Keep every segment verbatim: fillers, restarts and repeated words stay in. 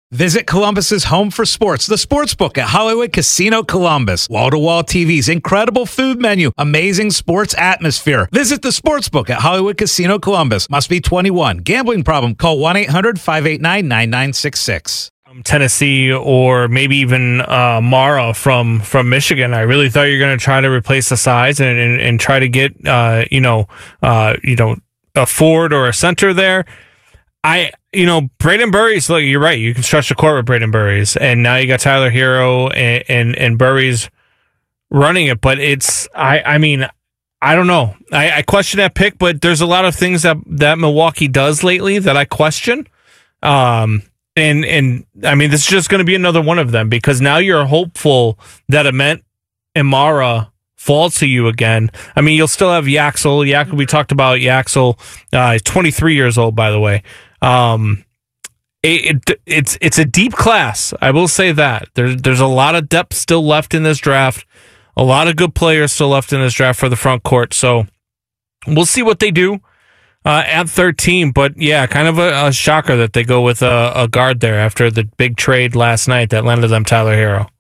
Visit Columbus's home for sports, the Sportsbook at Hollywood Casino Columbus. Wall-to-wall T Vs, incredible food menu, amazing sports atmosphere. Visit the Sportsbook at Hollywood Casino Columbus. Must be twenty-one. Gambling problem? Call one eight hundred five eight nine nine nine six six. Tennessee or maybe even uh, Mara from, from Michigan. I really thought you were going to try to replace the size and, and, and try to get, uh, you know, uh, you know, a forward or a center there. I, you know, Braden Burries, look, you're right. You can stretch the court with Braden Burries, and now you got Tyler Hero and, and, and Burries running it. But it's, I, I mean, I don't know. I, I question that pick, but there's a lot of things that, that Milwaukee does lately that I question. Um, and, and I mean, this is just going to be another one of them because now you're hopeful that Ament and Mara fall to you again. I mean, you'll still have Yaxel. Yaxel, we talked about Yaxel. Uh, he's twenty-three years old, by the way. Um, it, it it's it's a deep class. I will say that there's there's a lot of depth still left in this draft. A lot of good players still left in this draft for the front court. So we'll see what they do uh, at thirteen. But yeah, kind of a, a shocker that they go with a, a guard there after the big trade last night that landed them Tyler Hero.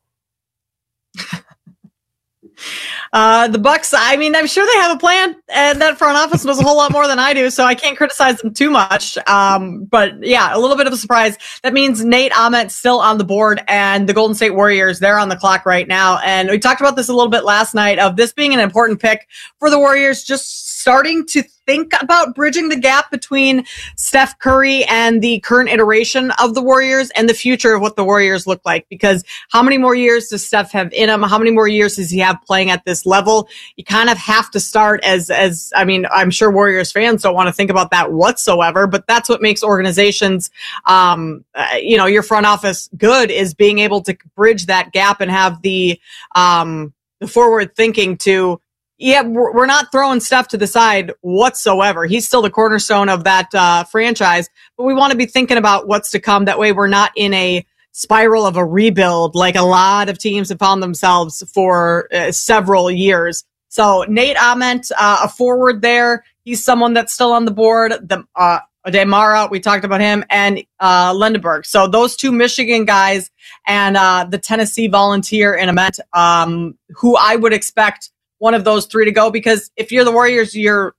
Uh, the Bucks, I mean, I'm sure they have a plan, and that front office knows a whole lot more than I do, so I can't criticize them too much. Um, but yeah, a little bit of a surprise. That means Nate Ament still on the board, and the Golden State Warriors, they're on the clock right now. And we talked about this a little bit last night of this being an important pick for the Warriors, just starting to think about bridging the gap between Steph Curry and the current iteration of the Warriors and the future of what the Warriors look like. Because how many more years does Steph have in him? How many more years does he have playing at this level? You kind of have to start as, as, I mean, I'm sure Warriors fans don't want to think about that whatsoever, but that's what makes organizations, um, uh, you know, your front office good, is being able to bridge that gap and have the, um, the forward thinking to, yeah, we're not throwing Steph to the side whatsoever. He's still the cornerstone of that uh, franchise, but we want to be thinking about what's to come. That way we're not in a spiral of a rebuild like a lot of teams have found themselves for uh, several years. So Nate Ament, uh, a forward there. He's someone that's still on the board. The uh, Demara, we talked about him, and uh, Lindenberg. So those two Michigan guys and uh, the Tennessee Volunteer in Ament, um, who I would expect one of those three to go, because if you're the Warriors, you're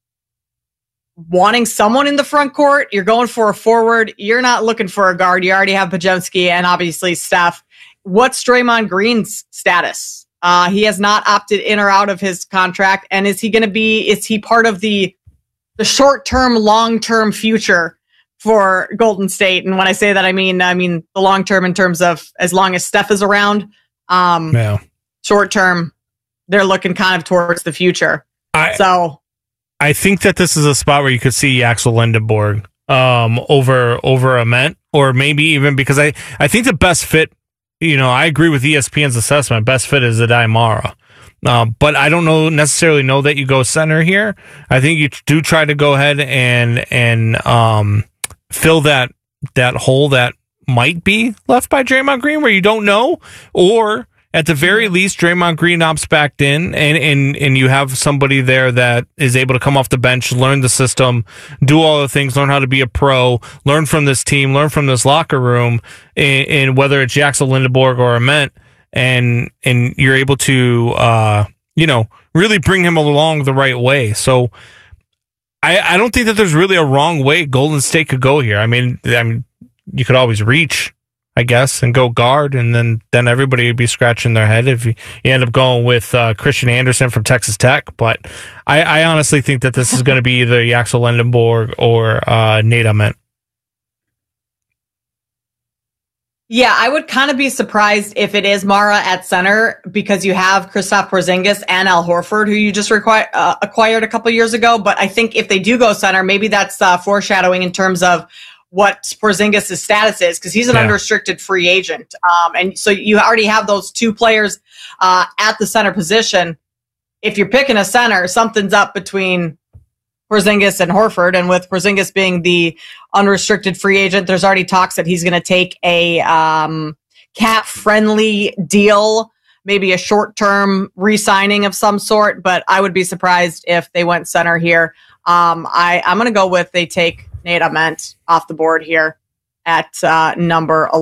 wanting someone in the front court, you're going for a forward, you're not looking for a guard. You already have Podziemski and obviously Steph. What's Draymond Green's status? Uh, he has not opted in or out of his contract. And is he going to be, is he part of the, the short-term, long-term future for Golden State? And when I say that, I mean, I mean the long-term in terms of as long as Steph is around. Um, yeah. Short-term, they're looking kind of towards the future. I, so I think that this is a spot where you could see Axel Lindenborg um, over over Ament, or maybe even because I, I think the best fit, you know, I agree with E S P N's assessment. Best fit is Aday Mara. Uh, but I don't know necessarily know that you go center here. I think you do try to go ahead and and um, fill that that hole that might be left by Draymond Green, where you don't know, or at the very least, Draymond Green opts back in, and, and, and you have somebody there that is able to come off the bench, learn the system, do all the things, learn how to be a pro, learn from this team, learn from this locker room, and, and whether it's Axel Lindenborg or Ament, and and you're able to, uh, you know, really bring him along the right way. So I, I don't think that there's really a wrong way Golden State could go here. I mean, I mean, you could always reach, I guess, and go guard, and then, then everybody would be scratching their head if you, you end up going with uh, Christian Anderson from Texas Tech. But I, I honestly think that this is going to be either Axel Lindenborg or uh, Nate Ament. Yeah, I would kind of be surprised if it is Mara at center, because you have Kristaps Porzingis and Al Horford, who you just require, uh, acquired a couple years ago. But I think if they do go center, maybe that's uh, foreshadowing in terms of what Porzingis' status is, because he's an yeah. unrestricted free agent. Um, and so you already have those two players uh, at the center position. If you're picking a center, something's up between Porzingis and Horford. And with Porzingis being the unrestricted free agent, there's already talks that he's going to take a um, cap-friendly deal, maybe a short-term re-signing of some sort. But I would be surprised if they went center here. Um, I, I'm going to go with they take Nate Ament off the board here at uh, number eleven.